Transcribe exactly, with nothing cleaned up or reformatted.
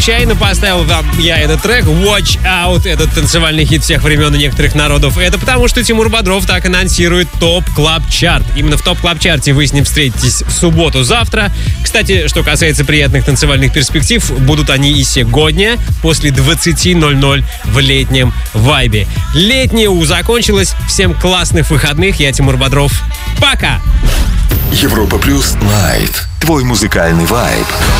Случайно поставил вам я этот трек «Watch Out», этот танцевальный хит всех времен и некоторых народов. Это потому, что Тимур Бодров так анонсирует ТОП Клаб Чарт. Именно в ТОП Клаб Чарте вы с ним встретитесь в субботу завтра. Кстати, что касается приятных танцевальных перспектив, будут они и сегодня после двадцати ноль-ноль в летнем вайбе. Летнее У закончилось. Всем классных выходных. Я Тимур Бодров. Пока! Европа Плюс Лайт. Твой музыкальный вайб.